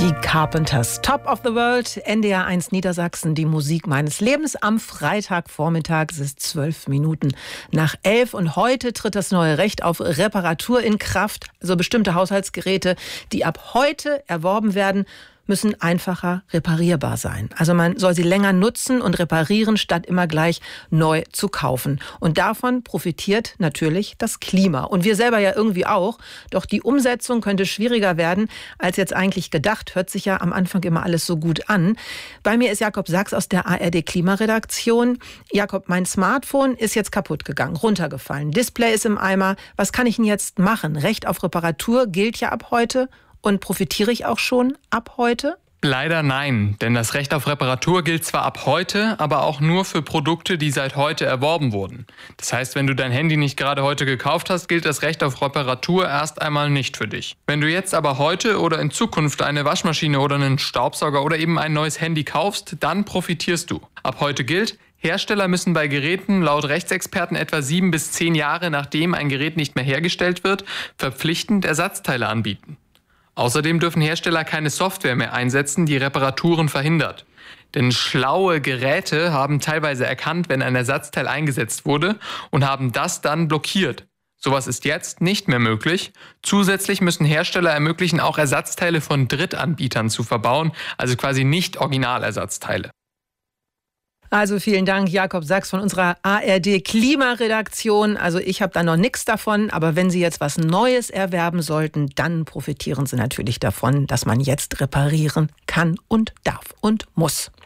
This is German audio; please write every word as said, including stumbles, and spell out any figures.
Die Carpenters, Top of the World, N D R eins Niedersachsen, die Musik meines Lebens am Freitagvormittag. Es ist zwölf Minuten nach elf und heute tritt das neue Recht auf Reparatur in Kraft. Also bestimmte Haushaltsgeräte, die ab heute erworben werden, müssen einfacher reparierbar sein. Also man soll sie länger nutzen und reparieren, statt immer gleich neu zu kaufen. Und davon profitiert natürlich das Klima. Und wir selber ja irgendwie auch. Doch die Umsetzung könnte schwieriger werden, als jetzt eigentlich gedacht. Hört sich ja am Anfang immer alles so gut an. Bei mir ist Jakob Sachs aus der A R D Klimaredaktion. Jakob, mein Smartphone ist jetzt kaputt gegangen, runtergefallen. Display ist im Eimer. Was kann ich denn jetzt machen? Recht auf Reparatur gilt ja ab heute. Und profitiere ich auch schon ab heute? Leider nein, denn das Recht auf Reparatur gilt zwar ab heute, aber auch nur für Produkte, die seit heute erworben wurden. Das heißt, wenn du dein Handy nicht gerade heute gekauft hast, gilt das Recht auf Reparatur erst einmal nicht für dich. Wenn du jetzt aber heute oder in Zukunft eine Waschmaschine oder einen Staubsauger oder eben ein neues Handy kaufst, dann profitierst du. Ab heute gilt: Hersteller müssen bei Geräten laut Rechtsexperten etwa sieben bis zehn Jahre, nachdem ein Gerät nicht mehr hergestellt wird, verpflichtend Ersatzteile anbieten. Außerdem dürfen Hersteller keine Software mehr einsetzen, die Reparaturen verhindert. Denn schlaue Geräte haben teilweise erkannt, wenn ein Ersatzteil eingesetzt wurde und haben das dann blockiert. Sowas ist jetzt nicht mehr möglich. Zusätzlich müssen Hersteller ermöglichen, auch Ersatzteile von Drittanbietern zu verbauen, also quasi nicht Originalersatzteile. Also vielen Dank, Jakob Sachs von unserer A R D Klimaredaktion. Also ich habe da noch nichts davon, aber wenn Sie jetzt was Neues erwerben sollten, dann profitieren Sie natürlich davon, dass man jetzt reparieren kann und darf und muss.